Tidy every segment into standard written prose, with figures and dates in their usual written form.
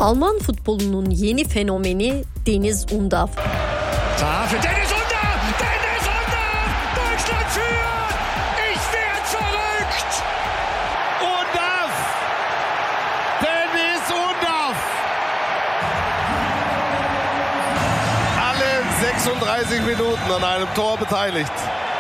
Alman futbolunun yeni fenomeni Deniz Undav. Deniz Undav! Deniz Undav! Deutschland führt! Ich werde verrückt! Undav! Deniz Undav! Alle 36 Minuten an einem Tor beteiligt.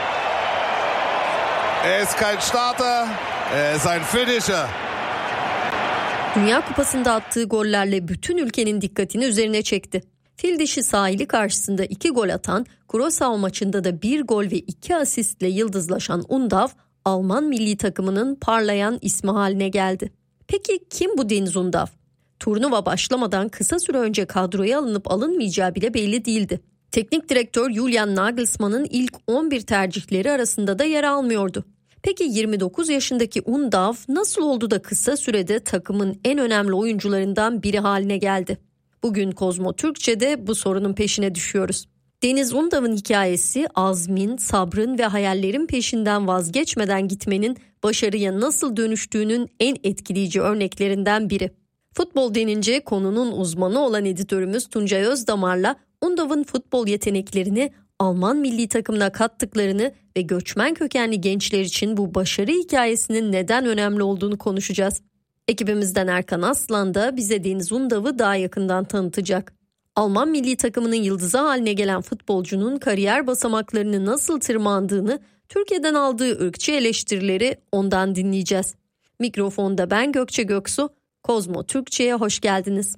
Ist kein Starter, ist ein Finisher. Dünya Kupası'nda attığı gollerle bütün ülkenin dikkatini üzerine çekti. Fil dişi sahili karşısında 2 gol atan, Curaçao maçında da 1 gol ve 2 asistle yıldızlaşan Undav, Alman milli takımının parlayan ismi haline geldi. Peki kim bu Deniz Undav? Turnuva başlamadan kısa süre önce kadroya alınıp alınmayacağı bile belli değildi. Teknik direktör Julian Nagelsmann'ın ilk 11 tercihleri arasında da yer almıyordu. Peki 29 yaşındaki Undav nasıl oldu da kısa sürede takımın en önemli oyuncularından biri haline geldi? Bugün Kozmo Türkçe'de bu sorunun peşine düşüyoruz. Deniz Undav'ın hikayesi azmin, sabrın ve hayallerin peşinden vazgeçmeden gitmenin başarıya nasıl dönüştüğünün en etkileyici örneklerinden biri. Futbol denince konunun uzmanı olan editörümüz Tuncay Özdamar'la Undav'ın futbol yeteneklerini, Alman milli takımına kattıklarını ve göçmen kökenli gençler için bu başarı hikayesinin neden önemli olduğunu konuşacağız. Ekibimizden Erkan Aslan da bize Deniz Undav'ı daha yakından tanıtacak. Alman milli takımının yıldızı haline gelen futbolcunun kariyer basamaklarını nasıl tırmandığını, Türkiye'den aldığı ırkçı eleştirileri ondan dinleyeceğiz. Mikrofonda ben Gökçe Göksu, Kozmo Türkçe'ye hoş geldiniz.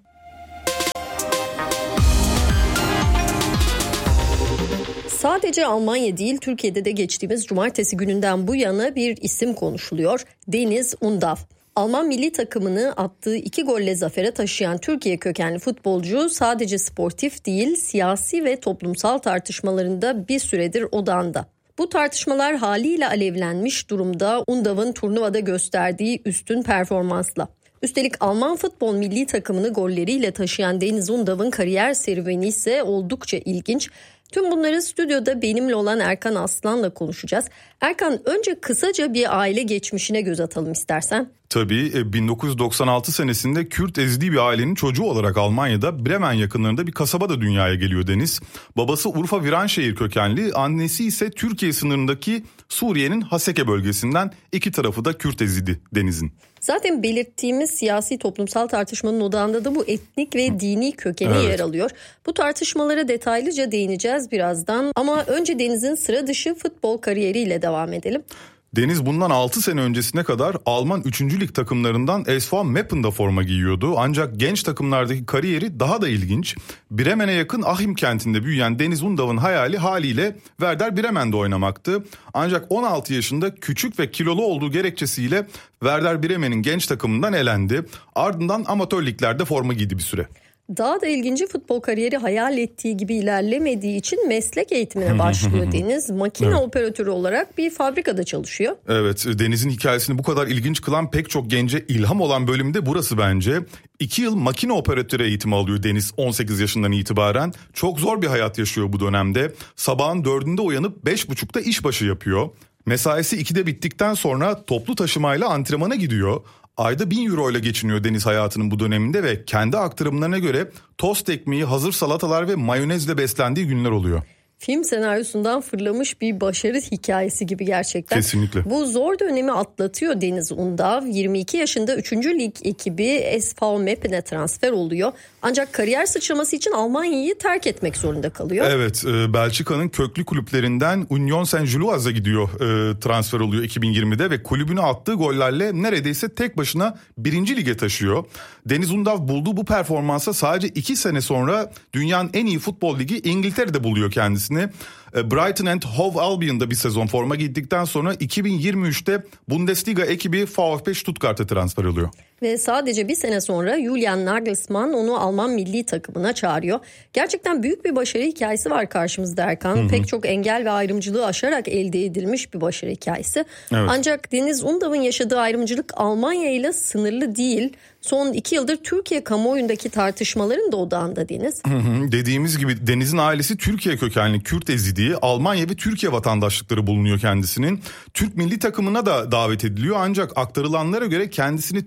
Sadece Almanya değil, Türkiye'de de geçtiğimiz cumartesi gününden bu yana bir isim konuşuluyor. Deniz Undav. Alman milli takımını attığı 2 golle zafere taşıyan Türkiye kökenli futbolcu sadece sportif değil, siyasi ve toplumsal tartışmalarında bir süredir odağında. Bu tartışmalar haliyle alevlenmiş durumda Undav'ın turnuvada gösterdiği üstün performansla. Üstelik Alman futbol milli takımını golleriyle taşıyan Deniz Undav'ın kariyer serüveni ise oldukça ilginç. Tüm bunları stüdyoda benimle olan Erkan Aslan'la konuşacağız. Erkan, önce kısaca bir aile geçmişine göz atalım istersen. Tabii 1996 senesinde Kürt ezidi bir ailenin çocuğu olarak Almanya'da Bremen yakınlarında bir kasabada dünyaya geliyor Deniz. Babası Urfa Viranşehir kökenli, annesi ise Türkiye sınırındaki Suriye'nin Haseke bölgesinden, iki tarafı da Kürt ezidi Deniz'in. Zaten belirttiğimiz siyasi toplumsal tartışmanın odağında da bu etnik ve dini kökeni yer alıyor. Bu tartışmalara detaylıca değineceğiz birazdan ama önce Deniz'in sıra dışı futbol kariyeriyle devam edelim. Deniz bundan 6 sene öncesine kadar Alman 3. Lig takımlarından SV Meppen'da forma giyiyordu. Ancak genç takımlardaki kariyeri daha da ilginç. Bremen'e yakın Achim kentinde büyüyen Deniz Undav'ın hayali haliyle Werder Bremen'de oynamaktı. Ancak 16 yaşında küçük ve kilolu olduğu gerekçesiyle Werder Bremen'in genç takımından elendi. Ardından amatör liglerde forma giydi bir süre. Daha da ilginci, futbol kariyeri hayal ettiği gibi ilerlemediği için meslek eğitimine başlıyor Deniz. Makine operatörü olarak bir fabrikada çalışıyor. Evet, Deniz'in hikayesini bu kadar ilginç kılan, pek çok gence ilham olan bölüm de burası bence. 2 yıl makine operatörü eğitimi alıyor Deniz 18 yaşından itibaren. Çok zor bir hayat yaşıyor bu dönemde. Sabahın 4'ünde uyanıp 5.30'da işbaşı yapıyor. Mesaisi 2'de bittikten sonra toplu taşımayla antrenmana gidiyor. Ayda 1.000 euro ile geçiniyor Deniz hayatının bu döneminde ve kendi aktarımlarına göre tost ekmeği, hazır salatalar ve mayonezle beslendiği günler oluyor. Film senaryosundan fırlamış bir başarı hikayesi gibi gerçekten. Kesinlikle. Bu zor dönemi atlatıyor Deniz Undav. 22 yaşında 3. Lig ekibi SV Meppen'e transfer oluyor. Ancak kariyer sıçraması için Almanya'yı terk etmek zorunda kalıyor. Evet, Belçika'nın köklü kulüplerinden Union Saint-Gilloise'a gidiyor, transfer oluyor 2020'de ve kulübüne attığı gollerle neredeyse tek başına 1. Lig'e taşıyor. Deniz Undav bulduğu bu performansa sadece 2 sene sonra dünyanın en iyi futbol ligi İngiltere'de buluyor kendisini. Brighton and Hove Albion'da bir sezon forma giydikten sonra 2023'te Bundesliga ekibi VfB Stuttgart'a transfer oluyor. Ve sadece bir sene sonra Julian Nagelsmann onu Alman milli takımına çağırıyor. Gerçekten büyük bir başarı hikayesi var karşımızda Erkan. Pek çok engel ve ayrımcılığı aşarak elde edilmiş bir başarı hikayesi. Evet. Ancak Deniz Undav'ın yaşadığı ayrımcılık Almanya ile sınırlı değil. Son 2 yıldır Türkiye kamuoyundaki tartışmaların da odağında Deniz. Dediğimiz gibi Deniz'in ailesi Türkiye kökenli Kürt ezidi, Almanya ve Türkiye vatandaşlıkları bulunuyor kendisinin. Türk milli takımına da davet ediliyor ancak aktarılanlara göre kendisini Türk hissetmiyor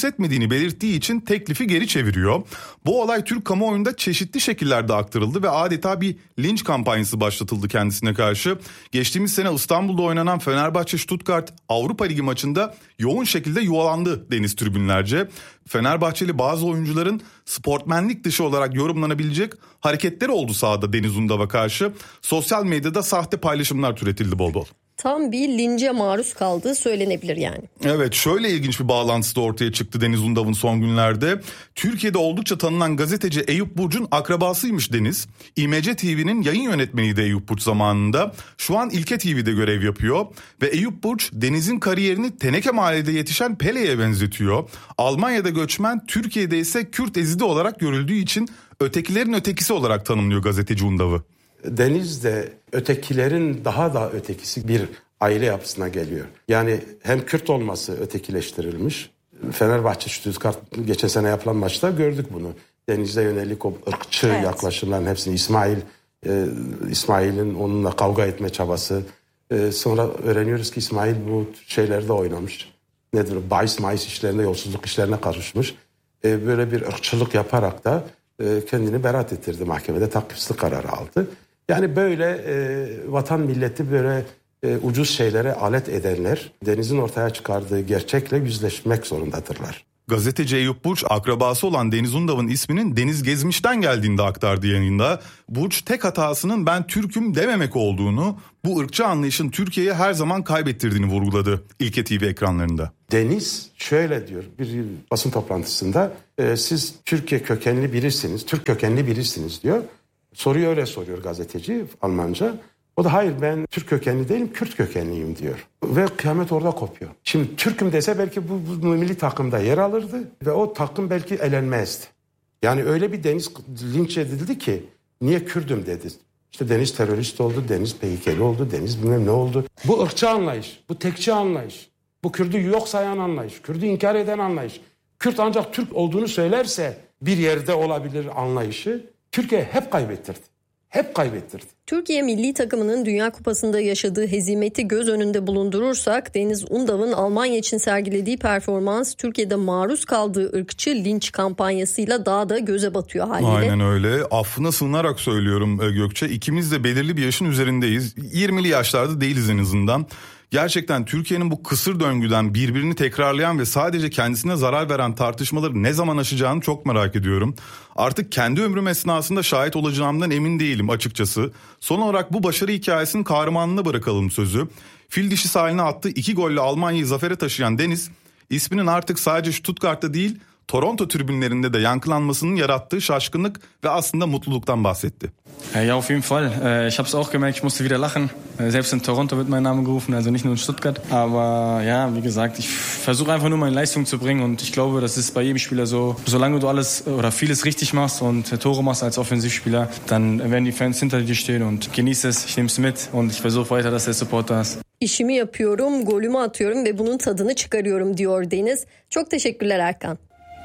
hissetmediğini belirttiği için teklifi geri çeviriyor. Bu olay Türk kamuoyunda çeşitli şekillerde aktarıldı ve adeta bir linç kampanyası başlatıldı kendisine karşı. Geçtiğimiz sene İstanbul'da oynanan Fenerbahçe-Stuttgart Avrupa Ligi maçında yoğun şekilde yuvalandı Deniz tribünlerce. Fenerbahçeli bazı oyuncuların sportmenlik dışı olarak yorumlanabilecek hareketleri oldu sahada Deniz Undav'a karşı. Sosyal medyada sahte paylaşımlar türetildi bol bol. Tam bir lince maruz kaldığı söylenebilir yani. Evet, şöyle ilginç bir bağlantısı da ortaya çıktı Deniz Undav'ın son günlerde. Türkiye'de oldukça tanınan gazeteci Eyüp Burç'un akrabasıymış Deniz. İMC TV'nin yayın yönetmeniydi Eyüp Burç zamanında. Şu an İlke TV'de görev yapıyor. Ve Eyüp Burç Deniz'in kariyerini Teneke Mahalle'de yetişen Pele'ye benzetiyor. Almanya'da göçmen, Türkiye'de ise Kürt ezidi olarak görüldüğü için ötekilerin ötekisi olarak tanımlıyor gazeteci Undav'ı. Deniz de ötekilerin daha da ötekisi bir aile yapısına geliyor. Yani hem Kürt olması ötekileştirilmiş. Fenerbahçe Stuttgart geçen sene yapılan maçta gördük bunu. Deniz'e yönelik o ırkçı yaklaşımların hepsini İsmail'in onunla kavga etme çabası. Sonra öğreniyoruz ki İsmail bu şeylerde oynamış. Nedir? Bahis işlerinde, yolsuzluk işlerine karışmış. Böyle bir ırkçılık yaparak da kendini beraat ettirdi mahkemede. Takipsizlik kararı aldı. Yani böyle vatan milleti böyle ucuz şeylere alet edenler Deniz'in ortaya çıkardığı gerçekle yüzleşmek zorundadırlar. Gazeteci Eyüp Burç akrabası olan Deniz Undav'ın isminin Deniz Gezmiş'ten geldiğini de aktardı yayında. Burç tek hatasının ben Türk'üm dememek olduğunu, bu ırkçı anlayışın Türkiye'ye her zaman kaybettirdiğini vurguladı İlke TV ekranlarında. Deniz şöyle diyor bir basın toplantısında, siz Türkiye kökenli birisiniz, Türk kökenli birisiniz diyor. Soruyu öyle soruyor gazeteci Almanca. O da hayır ben Türk kökenli değilim, Kürt kökenliyim diyor. Ve kıyamet orada kopuyor. Şimdi Türk'üm dese belki bu milli takımda yer alırdı ve o takım belki elenmezdi. Yani öyle bir Deniz linç edildi ki niye Kürdüm dedi. İşte Deniz terörist oldu, Deniz PKK'li oldu, Deniz bilmem ne oldu. Bu ırkçı anlayış, bu tekçi anlayış, bu Kürt'ü yok sayan anlayış, Kürt'ü inkar eden anlayış. Kürt ancak Türk olduğunu söylerse bir yerde olabilir anlayışı Türkiye hep kaybettirdi. Hep kaybettirdi. Türkiye milli takımının Dünya Kupası'nda yaşadığı hezimeti göz önünde bulundurursak Deniz Undav'ın Almanya için sergilediği performans Türkiye'de maruz kaldığı ırkçı linç kampanyasıyla daha da göze batıyor haliyle. Aynen öyle. Affına sığınarak söylüyorum Gökçe. İkimiz de belirli bir yaşın üzerindeyiz. 20'li yaşlarda değiliz en azından. Gerçekten Türkiye'nin bu kısır döngüden birbirini tekrarlayan ve sadece kendisine zarar veren tartışmaları ne zaman aşacağını çok merak ediyorum. Artık kendi ömrüm esnasında şahit olacağımdan emin değilim açıkçası. Son olarak bu başarı hikayesinin kahramanına bırakalım sözü. Fil dişi sahiline attığı 2 golle Almanya'yı zafere taşıyan Deniz, isminin artık sadece Stuttgart'ta değil Toronto tribünlerinde de yankılanmasının yarattığı şaşkınlık ve aslında mutluluktan bahsetti. Ja, auf jeden Fall. Ich habe es auch gemerkt, ich musste wieder lachen. Selbst in Toronto wird mein Name gerufen, also nicht nur in Stuttgart. Aber ja, wie gesagt, ich versuche einfach nur meine Leistung zu bringen und ich glaube, das ist bei jedem Spieler so. Solange du alles oder vieles richtig machst und Tore machst als Offensivspieler, dann werden die Fans hinter dir stehen und genieße es, ich nehme es mit und ich versuche weiter, dass der Support da ist. İşimi yapıyorum, golümü atıyorum ve bunun tadını çıkarıyorum diyor Deniz. Çok teşekkürler Erkan.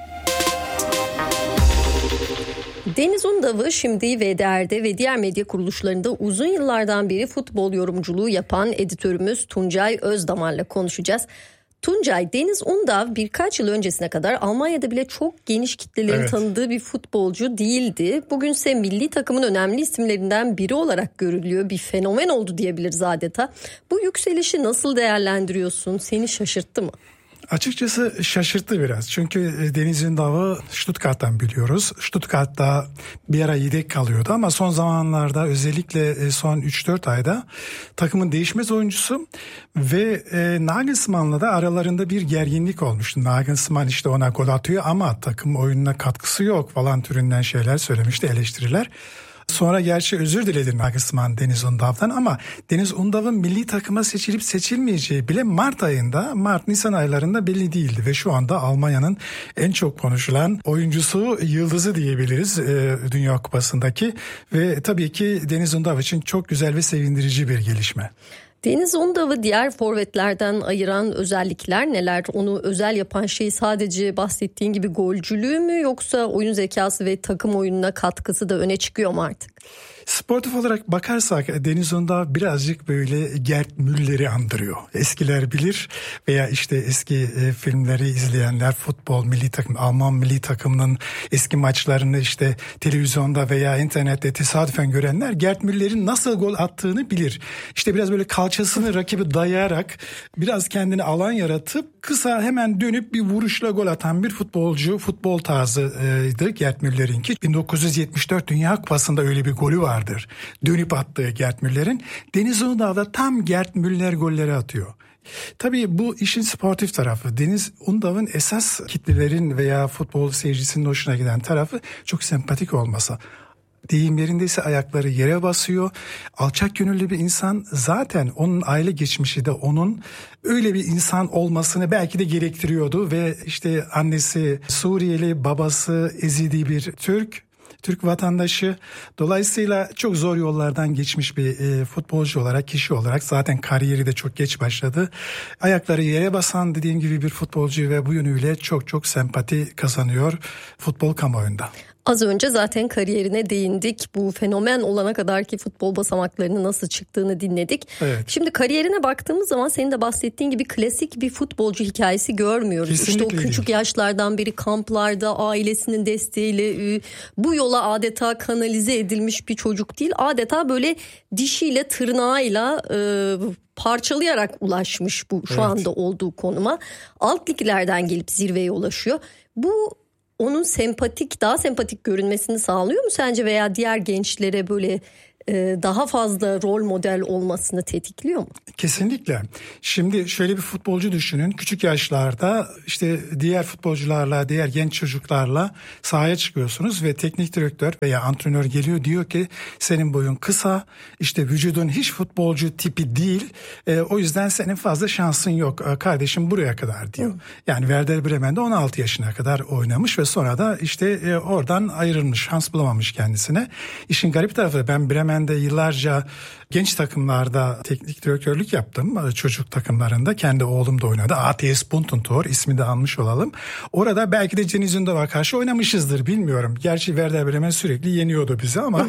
Deniz Undav'ı şimdi VDR'de ve diğer medya kuruluşlarında uzun yıllardan beri futbol yorumculuğu yapan editörümüz Tuncay Özdamar'la konuşacağız. Tuncay, Deniz Undav birkaç yıl öncesine kadar Almanya'da bile çok geniş kitlelerin tanıdığı bir futbolcu değildi. Bugünse milli takımın önemli isimlerinden biri olarak görülüyor. Bir fenomen oldu diyebiliriz adeta. Bu yükselişi nasıl değerlendiriyorsun? Seni şaşırttı mı? Açıkçası şaşırttı biraz. Çünkü Deniz Undav'ı Stuttgart'tan biliyoruz. Stuttgart'ta bir ara yedek kalıyordu ama son zamanlarda özellikle son 3-4 ayda takımın değişmez oyuncusu ve Nagelsmann'la da aralarında bir gerginlik olmuştu. Nagelsmann işte ona gol atıyor ama takım oyununa katkısı yok falan türünden şeyler söylemişti, eleştiriler. Sonra gerçi özür diledi Nagelsmann Deniz Undav'dan ama Deniz Undav'ın milli takıma seçilip seçilmeyeceği bile Mart-Nisan aylarında belli değildi. Ve şu anda Almanya'nın en çok konuşulan oyuncusu, yıldızı diyebiliriz Dünya Kupası'ndaki. Ve tabii ki Deniz Undav için çok güzel ve sevindirici bir gelişme. Deniz Undav'ı diğer forvetlerden ayıran özellikler neler? Onu özel yapan şey sadece bahsettiğin gibi golcülüğü mü, yoksa oyun zekası ve takım oyununa katkısı da öne çıkıyor mu artık? Sportif olarak bakarsak Deniz Undağ birazcık böyle Gerd Müller'i andırıyor. Eskiler bilir veya işte eski filmleri izleyenler futbol milli takım, Alman milli takımının eski maçlarını işte televizyonda veya internette tesadüfen görenler Gerd Müller'in nasıl gol attığını bilir. İşte biraz böyle kalçasını rakibi dayayarak biraz kendini alan yaratıp kısa hemen dönüp bir vuruşla gol atan bir futbolcu, futbol tarzıydı Gerd Müller'inki. 1974 Dünya Kupası'nda öyle bir golü vardır. Dönüp attığı Gerd Müller'in. Deniz Undağ da tam Gerd Müller golleri atıyor. Tabii bu işin sportif tarafı. Deniz Undağ'ın esas kitlelerin veya futbol seyircisinin hoşuna giden tarafı çok sempatik olması. Deyim yerindeyse ayakları yere basıyor. Alçak gönüllü bir insan, zaten onun aile geçmişi de onun öyle bir insan olmasını belki de gerektiriyordu ve işte annesi Suriyeli, babası Ezidi bir Türk vatandaşı. Dolayısıyla çok zor yollardan geçmiş bir futbolcu olarak, kişi olarak zaten kariyeri de çok geç başladı. Ayakları yere basan dediğim gibi bir futbolcu ve bu yönüyle çok çok sempati kazanıyor futbol kamuoyunda. Az önce zaten kariyerine değindik. Bu fenomen olana kadar ki futbol basamaklarını nasıl çıktığını dinledik. Evet. Şimdi kariyerine baktığımız zaman senin de bahsettiğin gibi klasik bir futbolcu hikayesi görmüyoruz. Kesinlikle İşte o küçük yaşlardan beri kamplarda ailesinin desteğiyle bu yola adeta kanalize edilmiş bir çocuk değil. Adeta böyle dişiyle tırnağıyla parçalayarak ulaşmış bu şu anda olduğu konuma. Alt liglerden gelip zirveye ulaşıyor. Bu onun daha sempatik görünmesini sağlıyor mu sence veya diğer gençlere böyle daha fazla rol model olmasını tetikliyor mu? Kesinlikle. Şimdi şöyle bir futbolcu düşünün. Küçük yaşlarda işte diğer futbolcularla, diğer genç çocuklarla sahaya çıkıyorsunuz ve teknik direktör veya antrenör geliyor, diyor ki senin boyun kısa, işte vücudun hiç futbolcu tipi değil. O yüzden senin fazla şansın yok. Kardeşim buraya kadar diyor. Yani Werder Bremen'de 16 yaşına kadar oynamış ve sonra da işte oradan ayrılmış, şans bulamamış kendisine. İşin garip tarafı, ben Bremen'de yıllarca genç takımlarda teknik direktörlük yaptım. Çocuk takımlarında kendi oğlum da oynadı. ATS Buntentor ismi de almış olalım. Orada belki de Deniz Undağ'a karşı oynamışızdır, bilmiyorum. Gerçi Werder Bremen sürekli yeniyordu bizi ama.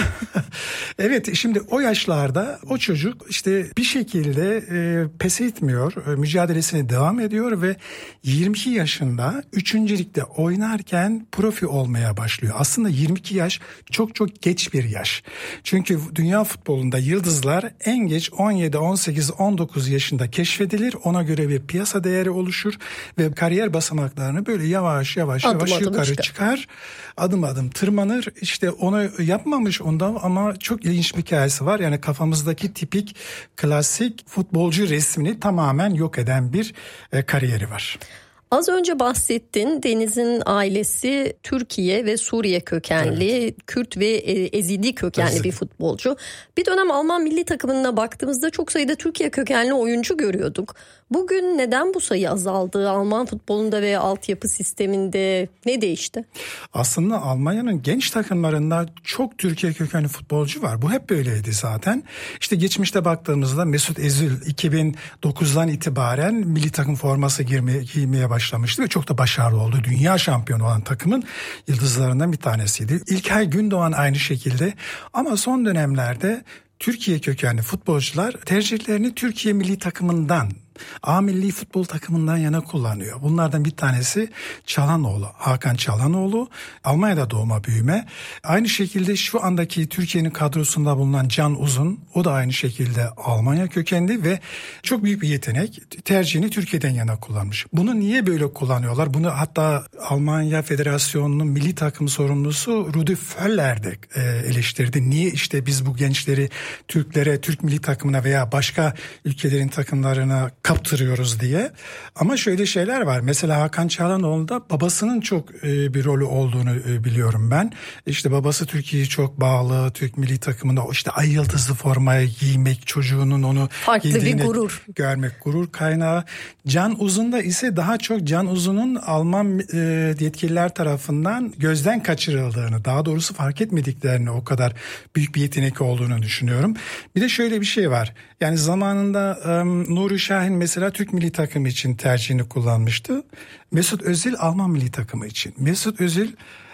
Evet, şimdi o yaşlarda o çocuk işte bir şekilde pes etmiyor. Mücadelesine devam ediyor ve 22 yaşında 3. ligde oynarken profi olmaya başlıyor. Aslında 22 yaş çok çok geç bir yaş. Çünkü dünya futbolunda yıldızlar en geç 17, 18, 19 yaşında keşfedilir. Ona göre bir piyasa değeri oluşur ve kariyer basamaklarını böyle yavaş yukarı çıkar. Adım adım tırmanır. İşte onu yapmamış ondan ama çok ilginç bir hikayesi var. Yani kafamızdaki tipik klasik futbolcu resmini tamamen yok eden bir kariyeri var. Az önce bahsettin, Deniz'in ailesi Türkiye ve Suriye kökenli, evet. Kürt ve Ezidi kökenli bir futbolcu. Bir dönem Alman milli takımına baktığımızda çok sayıda Türkiye kökenli oyuncu görüyorduk. Bugün neden bu sayı azaldı? Alman futbolunda ve altyapı sisteminde ne değişti? Aslında Almanya'nın genç takımlarında çok Türkiye kökenli futbolcu var. Bu hep böyleydi zaten. İşte geçmişte baktığımızda Mesut Özil 2009'dan itibaren milli takım forması giymeye başlamıştı ve çok da başarılı oldu. Dünya şampiyonu olan takımın yıldızlarından bir tanesiydi. İlkay Gündoğan aynı şekilde, ama son dönemlerde Türkiye kökenli futbolcular tercihlerini Türkiye milli takımından, A milli futbol takımından yana kullanıyor. Bunlardan bir tanesi Çalhanoğlu, Hakan Çalhanoğlu, Almanya'da doğma büyüme. Aynı şekilde şu andaki Türkiye'nin kadrosunda bulunan Can Uzun, o da aynı şekilde Almanya kökenli ve çok büyük bir yetenek. Tercihini Türkiye'den yana kullanmış. Bunu niye böyle kullanıyorlar? Bunu hatta Almanya Federasyonu'nun milli takım sorumlusu Rudi Völler de eleştirdi. Niye işte biz bu gençleri Türklere, Türk milli takımına veya başka ülkelerin takımlarına kaptırıyoruz diye. Ama şöyle şeyler var. Mesela Hakan Çalhanoğlu'nda babasının çok bir rolü olduğunu biliyorum ben. İşte babası Türkiye'ye çok bağlı. Türk milli takımında işte ay yıldızlı formayı giymek, çocuğunun onu farklı bir gurur görmek, gurur kaynağı. Can Uzun'da ise daha çok Can Uzun'un Alman yetkililer tarafından gözden kaçırıldığını, daha doğrusu fark etmediklerini, o kadar büyük bir yetenek olduğunu düşünüyorum. Bir de şöyle bir şey var. Yani zamanında Nuri Şahin mesela Türk milli takımı için tercihini kullanmıştı. Mesut Özil Alman milli takımı için. Mesut Özil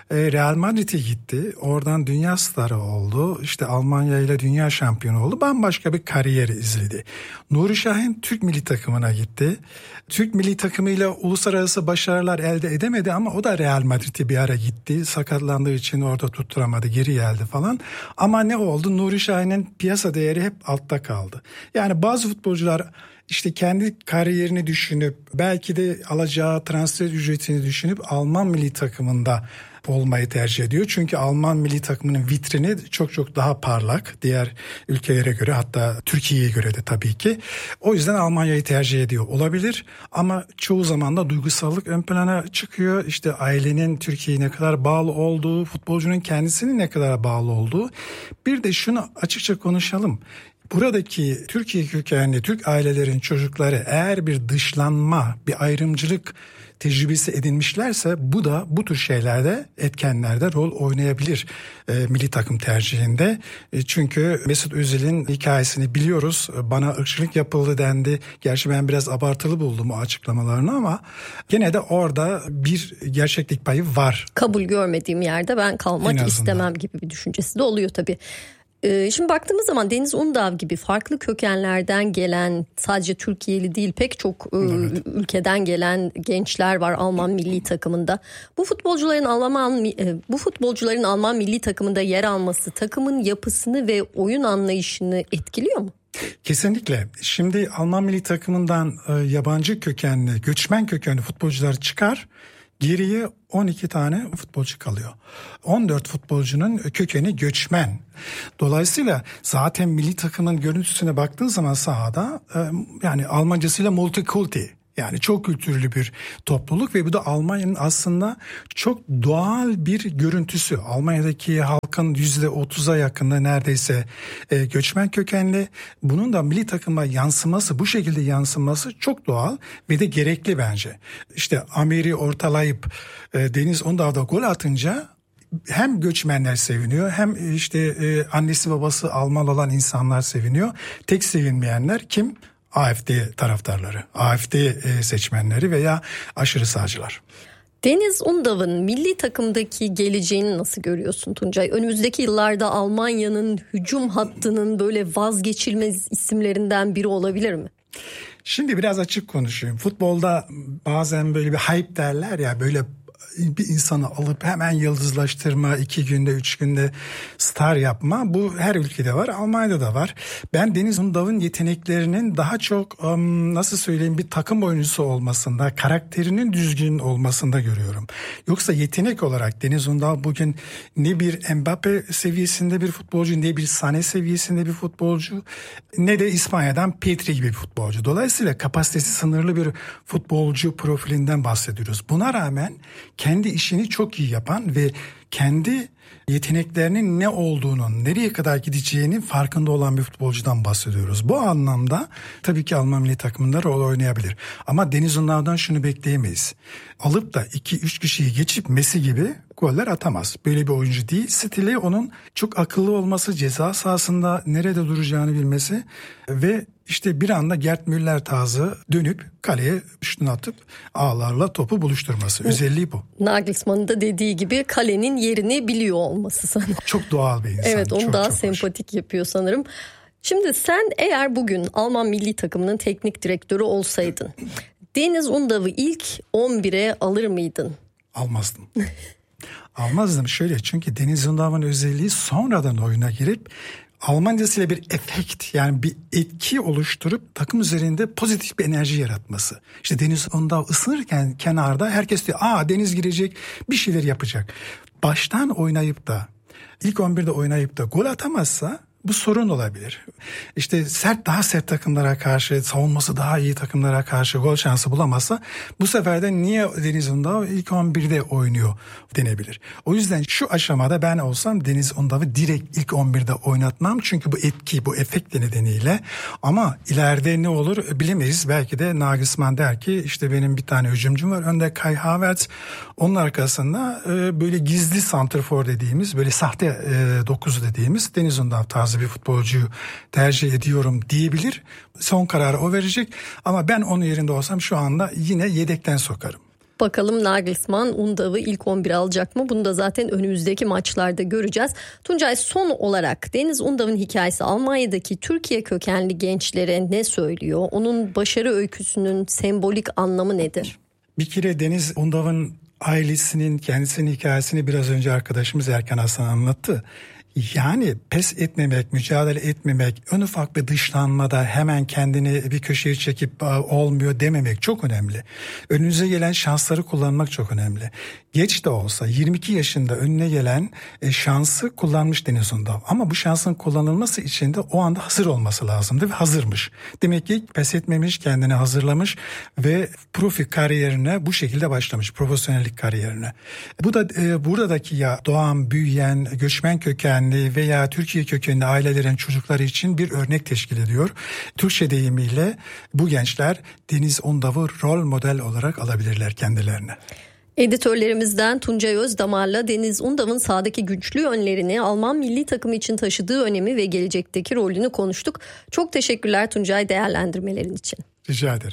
Real Madrid'e gitti. Oradan dünya starı oldu. İşte Almanya ile dünya şampiyonu oldu. Bambaşka bir kariyer izledi. Nuri Şahin Türk milli takımına gitti. Türk milli takımıyla uluslararası başarılar elde edemedi ama o da Real Madrid'e bir ara gitti. Sakatlandığı için orada tutturamadı, geri geldi falan. Ama ne oldu? Nuri Şahin'in piyasa değeri hep altta kaldı. Yani bazı futbolcular işte kendi kariyerini düşünüp belki de alacağı transfer ücretini düşünüp Alman milli takımında olmayı tercih ediyor. Çünkü Alman milli takımının vitrini çok çok daha parlak diğer ülkelere göre, hatta Türkiye'ye göre de tabii ki. O yüzden Almanya'yı tercih ediyor olabilir ama çoğu zaman da duygusallık ön plana çıkıyor. İşte ailenin Türkiye'ye ne kadar bağlı olduğu, futbolcunun kendisinin ne kadar bağlı olduğu. Bir de şunu açıkça konuşalım. Buradaki Türkiye kökenli Türk ailelerin çocukları eğer bir dışlanma, bir ayrımcılık tecrübesi edinmişlerse bu da bu tür şeylerde, etkenlerde rol oynayabilir milli takım tercihinde. Çünkü Mesut Özil'in hikayesini biliyoruz. Bana ırkçılık yapıldı dendi. Gerçi ben biraz abartılı buldum o açıklamalarını ama gene de orada bir gerçeklik payı var. Kabul görmediğim yerde ben kalmak istemem gibi bir düşüncesi de oluyor tabii. Şimdi baktığımız zaman Deniz Undav gibi farklı kökenlerden gelen, sadece Türkiye'li değil pek çok ülkeden gelen gençler var Alman milli takımında. Bu futbolcuların Alman milli takımında yer alması takımın yapısını ve oyun anlayışını etkiliyor mu? Kesinlikle. Şimdi Alman milli takımından yabancı kökenli, göçmen kökenli futbolcular çıkar. Geriye 12 tane futbolcu kalıyor. 14 futbolcunun kökeni göçmen. Dolayısıyla zaten milli takımın görüntüsüne baktığın zaman sahada yani Almancasıyla multikulti. Yani çok kültürlü bir topluluk ve bu da Almanya'nın aslında çok doğal bir görüntüsü. Almanya'daki halkın %30'a yakında neredeyse göçmen kökenli. Bunun da milli takıma yansıması, bu şekilde yansıması çok doğal ve de gerekli bence. İşte Amir'i ortalayıp Deniz Undav'da gol atınca hem göçmenler seviniyor hem işte annesi babası Alman olan insanlar seviniyor. Tek sevinmeyenler kim? AfD taraftarları, AfD seçmenleri veya aşırı sağcılar. Deniz Undav'ın milli takımdaki geleceğini nasıl görüyorsun Tuncay? Önümüzdeki yıllarda Almanya'nın hücum hattının böyle vazgeçilmez isimlerinden biri olabilir mi? Şimdi biraz açık konuşayım. Futbolda bazen böyle bir hype derler ya, böyle bir insanı alıp hemen yıldızlaştırma, 2 günde 3 günde star yapma, bu her ülkede var, Almanya'da da var. Ben Deniz Undav'ın yeteneklerinin daha çok nasıl söyleyeyim bir takım oyuncusu olmasında, karakterinin düzgün olmasında görüyorum. Yoksa yetenek olarak Deniz Undav bugün ne bir Mbappe seviyesinde bir futbolcu, ne bir Sané seviyesinde bir futbolcu, ne de İspanya'dan Petri gibi bir futbolcu. Dolayısıyla kapasitesi sınırlı bir futbolcu profilinden bahsediyoruz. Buna rağmen kendi işini çok iyi yapan ve kendi yeteneklerinin ne olduğunun, nereye kadar gideceğinin farkında olan bir futbolcudan bahsediyoruz. Bu anlamda tabii ki Alman milli takımında rol oynayabilir. Ama Deniz Undav'dan şunu bekleyemeyiz. Alıp da 2-3 kişiyi geçip Messi gibi goller atamaz. Böyle bir oyuncu değil. Stili onun çok akıllı olması, ceza sahasında nerede duracağını bilmesi ve işte bir anda Gerd Müller tarzı dönüp kaleye şutunu atıp ağlarla topu buluşturması. Özelliği bu. Nagelsmann'ın da dediği gibi kalenin yerini biliyor olması sanırım. Çok doğal bir insan. Evet, onu çok, daha çok sempatik hoş. yapıyor sanırım. Şimdi sen eğer bugün Alman milli takımının teknik direktörü olsaydın Deniz Undav'ı ilk 11'e alır mıydın? Almazdım. Almazdım şöyle, çünkü Deniz Undav'ın özelliği sonradan oyuna girip Almancasıyla bir efekt, yani bir etki oluşturup takım üzerinde pozitif bir enerji yaratması. İşte Deniz Undav ısınırken kenarda herkes diyor Deniz girecek, bir şeyler yapacak. Baştan oynayıp da ilk 11'de oynayıp da gol atamazsa bu sorun olabilir. İşte daha sert takımlara karşı, savunması daha iyi takımlara karşı gol şansı bulamazsa bu sefer de niye Deniz Undav ilk 11'de oynuyor denebilir. O yüzden şu aşamada ben olsam Deniz Undav'ı direkt ilk 11'de oynatmam. Çünkü bu etki, bu efekt nedeniyle. Ama ileride ne olur bilemeyiz. Belki de Nagelsmann der ki işte benim bir tane hücumcum var. Önde Kai Havertz. Onun arkasında böyle gizli santrfor dediğimiz, böyle sahte 9 dediğimiz Deniz Undav tarzı bir futbolcuyu tercih ediyorum diyebilir. Son kararı o verecek. Ama ben onun yerinde olsam şu anda yine yedekten sokarım. Bakalım Nagelsmann Undav'ı ilk 11'e alacak mı? Bunu da zaten önümüzdeki maçlarda göreceğiz. Tuncay, son olarak Deniz Undav'ın hikayesi Almanya'daki Türkiye kökenli gençlere ne söylüyor? Onun başarı öyküsünün sembolik anlamı nedir? Bir kere Deniz Undav'ın ailesinin, kendisinin hikayesini biraz önce arkadaşımız Erkan Aslan anlattı. Yani pes etmemek, mücadele etmemek, en ufak bir dışlanmada hemen kendini bir köşeye çekip olmuyor dememek çok önemli. Önünüze gelen şansları kullanmak çok önemli. Geç de olsa 22 yaşında önüne gelen şansı kullanmış Deniz Undav. Ama bu şansın kullanılması için de o anda hazır olması lazımdı ve hazırmış. Demek ki pes etmemiş, kendini hazırlamış ve profi kariyerine bu şekilde başlamış, profesyonellik kariyerine. Bu da buradaki ya doğan, büyüyen, göçmen kökenli veya Türkiye kökenli ailelerin çocukları için bir örnek teşkil ediyor. Türkçe deyimiyle bu gençler Deniz Undav'ı rol model olarak alabilirler kendilerine. Editörlerimizden Tuncay Özdamar'la Deniz Undav'ın sahadaki güçlü yönlerini, Alman milli takımı için taşıdığı önemi ve gelecekteki rolünü konuştuk. Çok teşekkürler Tuncay, değerlendirmelerin için. Rica ederim.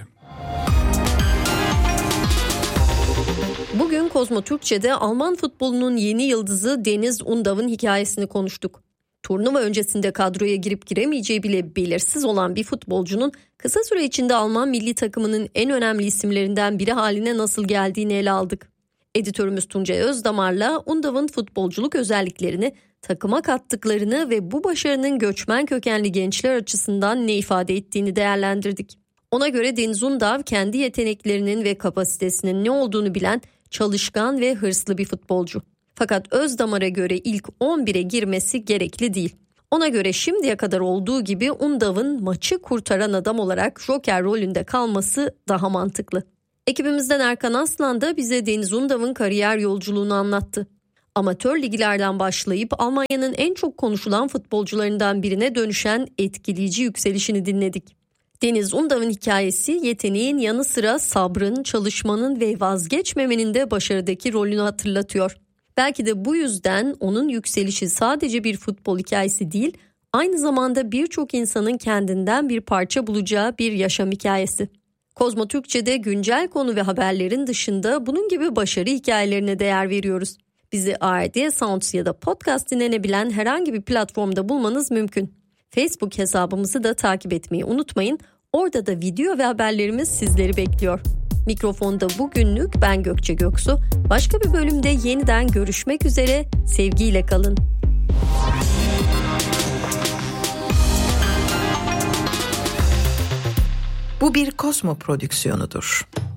Bugün Kozmo Türkçe'de Alman futbolunun yeni yıldızı Deniz Undav'ın hikayesini konuştuk. Turnuva öncesinde kadroya girip giremeyeceği bile belirsiz olan bir futbolcunun kısa süre içinde Alman milli takımının en önemli isimlerinden biri haline nasıl geldiğini ele aldık. Editörümüz Tuncay Özdamar'la Undav'ın futbolculuk özelliklerini, takıma kattıklarını ve bu başarının göçmen kökenli gençler açısından ne ifade ettiğini değerlendirdik. Ona göre Deniz Undav kendi yeteneklerinin ve kapasitesinin ne olduğunu bilen, çalışkan ve hırslı bir futbolcu. Fakat Özdamar'a göre ilk 11'e girmesi gerekli değil. Ona göre şimdiye kadar olduğu gibi Undav'ın maçı kurtaran adam olarak joker rolünde kalması daha mantıklı. Ekibimizden Erkan Aslan da bize Deniz Undav'ın kariyer yolculuğunu anlattı. Amatör liglerden başlayıp Almanya'nın en çok konuşulan futbolcularından birine dönüşen etkileyici yükselişini dinledik. Deniz Undav'ın hikayesi yeteneğin yanı sıra sabrın, çalışmanın ve vazgeçmemenin de başarıdaki rolünü hatırlatıyor. Belki de bu yüzden onun yükselişi sadece bir futbol hikayesi değil, aynı zamanda birçok insanın kendinden bir parça bulacağı bir yaşam hikayesi. Kozmo Türkçe'de güncel konu ve haberlerin dışında bunun gibi başarı hikayelerine değer veriyoruz. Bizi ARD Sounds ya da podcast dinlenebilen herhangi bir platformda bulmanız mümkün. Facebook hesabımızı da takip etmeyi unutmayın. Orada da video ve haberlerimiz sizleri bekliyor. Mikrofonda bugünlük ben Gökçe Göksu. Başka bir bölümde yeniden görüşmek üzere. Sevgiyle kalın. Bu bir Kozmo prodüksiyonudur.